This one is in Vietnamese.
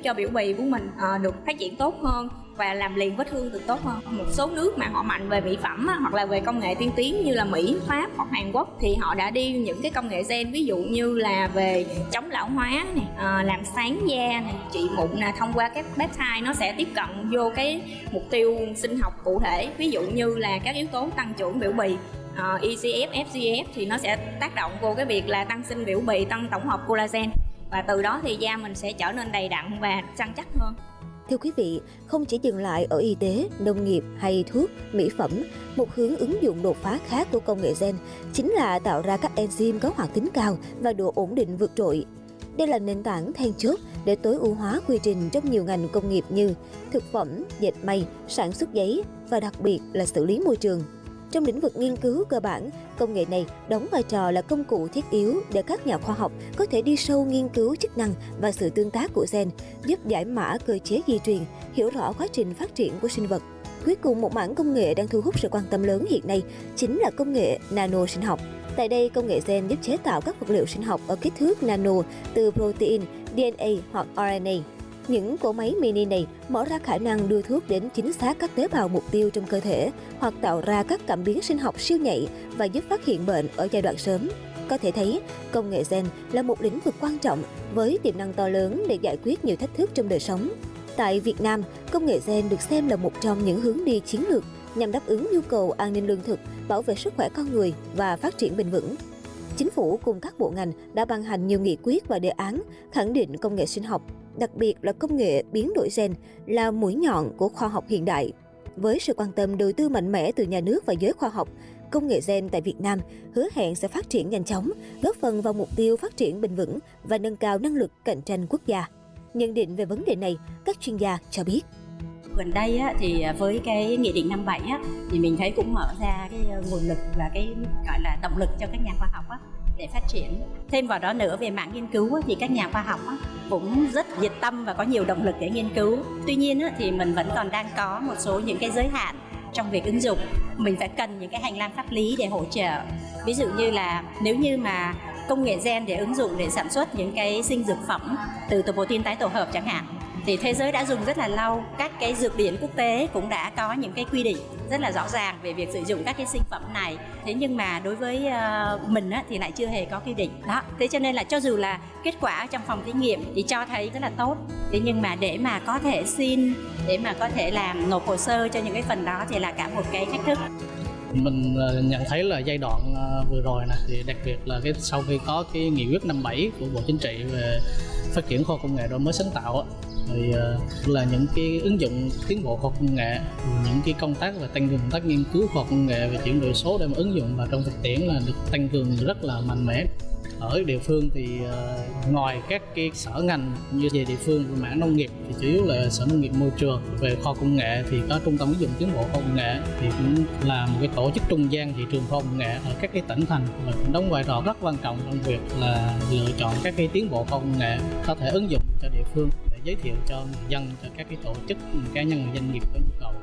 cho biểu bì của mình được phát triển tốt hơn và làm liền vết thương được tốt hơn. Một số nước mà họ mạnh về mỹ phẩm hoặc là về công nghệ tiên tiến như là Mỹ, Pháp hoặc Hàn Quốc thì họ đã đi những cái công nghệ gen, ví dụ như là về chống lão hóa này, làm sáng da này, trị mụn nè, thông qua các peptide nó sẽ tiếp cận vô cái mục tiêu sinh học cụ thể, ví dụ như là các yếu tố tăng trưởng biểu bì. ECF, FGF thì nó sẽ tác động vô cái việc là tăng sinh biểu bì, tăng tổng hợp collagen, và từ đó thì da mình sẽ trở nên đầy đặn và săn chắc hơn. Thưa quý vị, không chỉ dừng lại ở y tế, nông nghiệp hay thuốc, mỹ phẩm, một hướng ứng dụng đột phá khác của công nghệ gen chính là tạo ra các enzyme có hoạt tính cao và độ ổn định vượt trội. Đây là nền tảng then chốt để tối ưu hóa quy trình trong nhiều ngành công nghiệp như thực phẩm, dệt may, sản xuất giấy và đặc biệt là xử lý môi trường. Trong lĩnh vực nghiên cứu cơ bản, công nghệ này đóng vai trò là công cụ thiết yếu để các nhà khoa học có thể đi sâu nghiên cứu chức năng và sự tương tác của gen, giúp giải mã cơ chế di truyền, hiểu rõ quá trình phát triển của sinh vật. Cuối cùng, một mảng công nghệ đang thu hút sự quan tâm lớn hiện nay chính là công nghệ nano sinh học. Tại đây, công nghệ gen giúp chế tạo các vật liệu sinh học ở kích thước nano từ protein, DNA hoặc RNA. Những cỗ máy mini này mở ra khả năng đưa thuốc đến chính xác các tế bào mục tiêu trong cơ thể hoặc tạo ra các cảm biến sinh học siêu nhạy và giúp phát hiện bệnh ở giai đoạn sớm. Có thể thấy, công nghệ gen là một lĩnh vực quan trọng với tiềm năng to lớn để giải quyết nhiều thách thức trong đời sống. Tại Việt Nam, công nghệ gen được xem là một trong những hướng đi chiến lược nhằm đáp ứng nhu cầu an ninh lương thực, bảo vệ sức khỏe con người và phát triển bền vững. Chính phủ cùng các bộ ngành đã ban hành nhiều nghị quyết và đề án khẳng định công nghệ sinh học, đặc biệt là công nghệ biến đổi gen, là mũi nhọn của khoa học hiện đại. Với sự quan tâm đầu tư mạnh mẽ từ nhà nước và giới khoa học, công nghệ gen tại Việt Nam hứa hẹn sẽ phát triển nhanh chóng, góp phần vào mục tiêu phát triển bền vững và nâng cao năng lực cạnh tranh quốc gia. Nhận định về vấn đề này, các chuyên gia cho biết. Gần đây thì với cái nghị định 57 thì mình thấy cũng mở ra cái nguồn lực và cái gọi là động lực cho các nhà khoa học để phát triển. Thêm vào đó nữa, về mảng nghiên cứu thì các nhà khoa học cũng rất nhiệt tâm và có nhiều động lực để nghiên cứu. Tuy nhiên thì mình vẫn còn đang có một số những cái giới hạn trong việc ứng dụng. Mình phải cần những cái hành lang pháp lý để hỗ trợ. Ví dụ như là nếu như mà công nghệ gen để ứng dụng để sản xuất những cái sinh dược phẩm từ protein tái tổ hợp chẳng hạn, thì thế giới đã dùng rất là lâu. Các cái dược điển quốc tế cũng đã có những cái quy định rất là rõ ràng về việc sử dụng các cái sinh phẩm này. Thế nhưng mà đối với mình thì lại chưa hề có quy định đó. Thế cho nên là cho dù là kết quả trong phòng thí nghiệm thì cho thấy rất là tốt, thế nhưng mà để mà có thể xin, để mà có thể làm nộp hồ sơ cho những cái phần đó thì là cả một cái thách thức. Mình nhận thấy là giai đoạn vừa rồi này thì đặc biệt là sau khi có cái nghị quyết 57 của Bộ Chính trị về phát triển khoa công nghệ đổi mới sáng tạo thì là những cái ứng dụng tiến bộ khoa học công nghệ, những cái công tác và tăng cường công tác nghiên cứu khoa học công nghệ và chuyển đổi số để mà ứng dụng vào trong thực tiễn là được tăng cường rất là mạnh mẽ. Ở địa phương thì ngoài các cái sở ngành như về địa phương về mảng nông nghiệp thì chủ yếu là Sở Nông nghiệp Môi trường, về khoa công nghệ thì có Trung tâm ứng dụng tiến bộ khoa công nghệ thì cũng là một cái tổ chức trung gian thị trường khoa công nghệ ở các cái tỉnh thành và cũng đóng vai trò rất quan trọng trong việc là lựa chọn các cái tiến bộ khoa công nghệ có thể ứng dụng cho địa phương để giới thiệu cho người dân, cho các cái tổ chức cá nhân doanh nghiệp có nhu cầu.